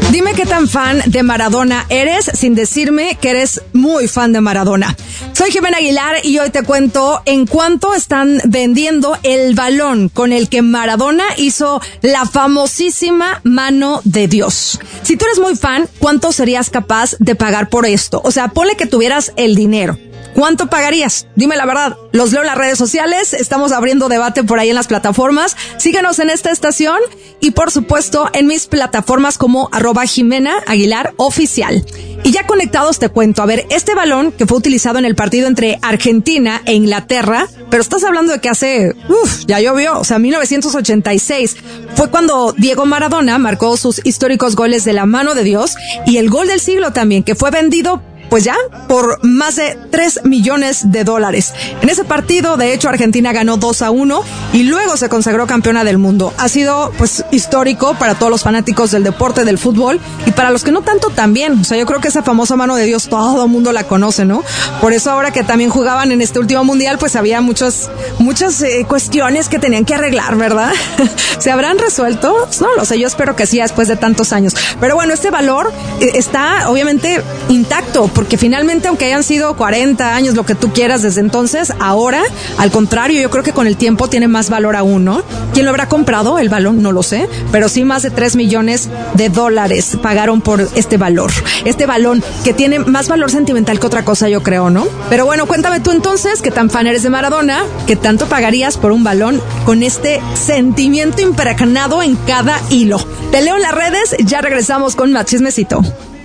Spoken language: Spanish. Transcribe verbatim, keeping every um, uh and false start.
Dime qué tan fan de Maradona eres sin decirme que eres muy fan de Maradona. Soy Jimena Aguilar y hoy te cuento en cuánto están vendiendo el balón con el que Maradona hizo la famosísima mano de Dios. Si tú eres muy fan, ¿cuánto serías capaz de pagar por esto? O sea, ponle que tuvieras el dinero. ¿Cuánto pagarías? Dime la verdad. Los leo en las redes sociales. Estamos abriendo debate por ahí en las plataformas. Síguenos en esta estación y, por supuesto, en mis plataformas como arroba Jimena Aguilar Oficial. Y ya conectados te cuento. A ver, este balón que fue utilizado en el partido entre Argentina e Inglaterra, pero estás hablando de que hace, uff, ya llovió, o sea, mil novecientos ochenta y seis. Fue cuando Diego Maradona marcó sus históricos goles de la mano de Dios y el gol del siglo también, que fue vendido pues ya por más de tres millones de dólares. En ese partido, de hecho, Argentina ganó dos a uno y luego se consagró campeona del mundo. Ha sido, pues, histórico para todos los fanáticos del deporte, del fútbol, y para los que no tanto también. O sea, yo creo que esa famosa mano de Dios todo el mundo la conoce, ¿no? Por eso ahora que también jugaban en este último mundial, pues había muchas, muchas eh, cuestiones que tenían que arreglar, ¿verdad? ¿Se habrán resuelto? No lo sé, yo espero que sí, después de tantos años. Pero bueno, este valor eh, está obviamente intacto, porque finalmente, aunque hayan sido cuarenta años, lo que tú quieras desde entonces, ahora, al contrario, yo creo que con el tiempo tiene más valor aún, ¿no? ¿Quién lo habrá comprado el balón? No lo sé, pero sí más de tres millones de dólares pagaron por este valor. Este balón que tiene más valor sentimental que otra cosa, yo creo, ¿no? Pero bueno, cuéntame tú entonces, ¿qué tan fan eres de Maradona? ¿Qué tanto pagarías por un balón con este sentimiento impregnado en cada hilo? Te leo en las redes, ya regresamos con más chismecito.